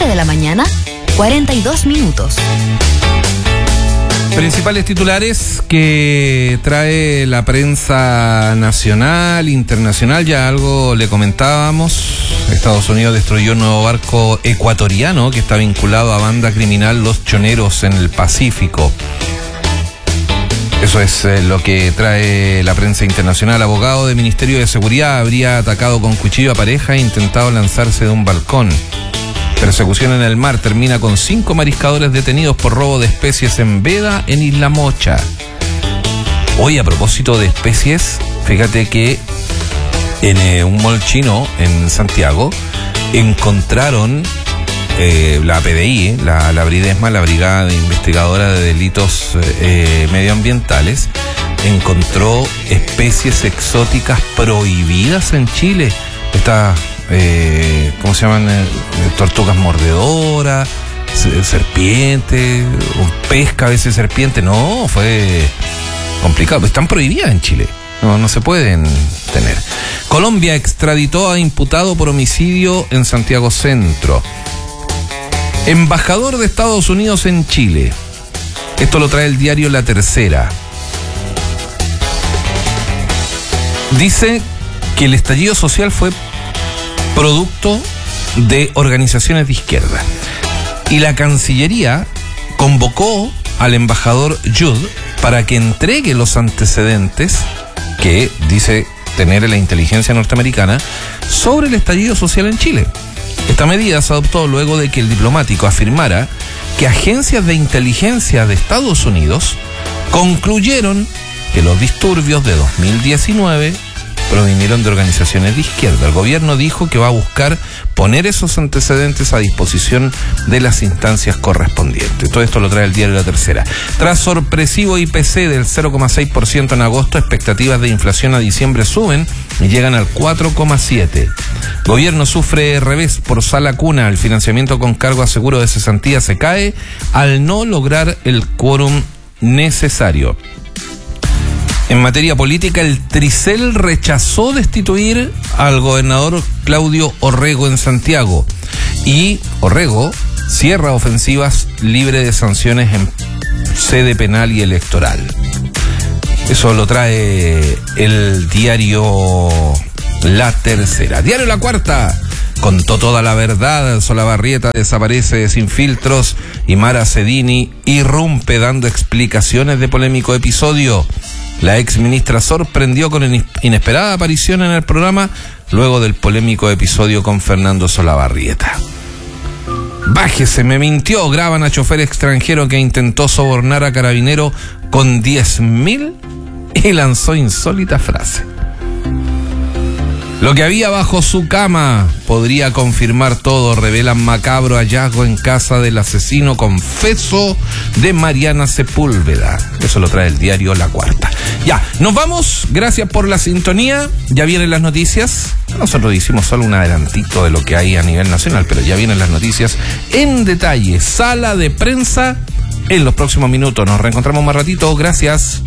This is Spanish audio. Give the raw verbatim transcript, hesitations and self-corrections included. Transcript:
nueve de la mañana, cuarenta y dos minutos. Principales titulares que trae la prensa nacional, internacional, ya algo le comentábamos. Estados Unidos destruyó un nuevo barco ecuatoriano que está vinculado a banda criminal Los Choneros en el Pacífico. Eso es eh, lo que trae la prensa internacional. Abogado del Ministerio de Seguridad habría atacado con cuchillo a pareja e intentado lanzarse de un balcón. Persecución en el mar termina con cinco mariscadores detenidos por robo de especies en veda en Isla Mocha. Hoy, a propósito de especies, fíjate que en eh, un mall chino en Santiago encontraron eh, la P D I, la, la Bridesma, la Brigada de Investigadora de Delitos eh, Medioambientales, encontró especies exóticas prohibidas en Chile. Esta Eh, ¿cómo se llaman? Eh, tortugas mordedoras, serpientes, pesca a veces serpiente. No, fue complicado. Están prohibidas en Chile. No, no se pueden tener. Colombia extraditó a imputado por homicidio en Santiago Centro. Embajador de Estados Unidos en Chile. Esto lo trae el diario La Tercera. Dice que el estallido social fue producto de organizaciones de izquierda. Y la Cancillería convocó al embajador Judd para que entregue los antecedentes que dice tener la inteligencia norteamericana sobre el estallido social en Chile. Esta medida se adoptó luego de que el diplomático afirmara que agencias de inteligencia de Estados Unidos concluyeron que los disturbios de dos mil diecinueve provinieron de organizaciones de izquierda. El gobierno dijo que va a buscar poner esos antecedentes a disposición de las instancias correspondientes. Todo esto lo trae el diario La Tercera. Tras sorpresivo I P C del cero coma seis por ciento en agosto, expectativas de inflación a diciembre suben y llegan al cuatro coma siete por ciento. Gobierno sufre revés por Sala Cuna. El financiamiento con cargo a seguro de cesantía se cae al no lograr el quórum necesario. En materia política, el Tricel rechazó destituir al gobernador Claudio Orrego en Santiago. Y Orrego cierra ofensivas libre de sanciones en sede penal y electoral. Eso lo trae el diario La Tercera. Diario La Cuarta. Contó toda la verdad. Solabarrieta desaparece sin filtros y Mara Cedini irrumpe dando explicaciones de polémico episodio. La ex ministra sorprendió con inesperada aparición en el programa luego del polémico episodio con Fernando Solabarrieta. Bájese, me mintió. Graban a chofer extranjero que intentó sobornar a carabinero con diez mil y lanzó insólita frase. Lo que había bajo su cama podría confirmar todo, revelan macabro hallazgo en casa del asesino confeso de Mariana Sepúlveda. Eso lo trae el diario La Cuarta. Ya, nos vamos, gracias por la sintonía, ya vienen las noticias. Nosotros hicimos solo un adelantito de lo que hay a nivel nacional, pero ya vienen las noticias en detalle. Sala de prensa en los próximos minutos. Nos reencontramos más ratito, gracias.